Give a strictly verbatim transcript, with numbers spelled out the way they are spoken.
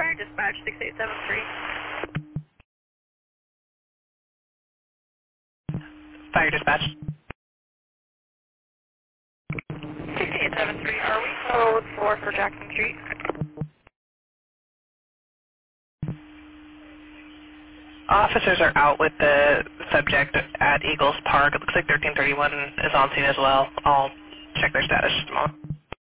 Fire Dispatch six eight seven three. Fire Dispatch. six eight seven three, are we code four for Jackson Street? Officers are out with the subject at Eagles Park. It looks like thirteen thirty-one is on scene as well. I'll check their status just a moment.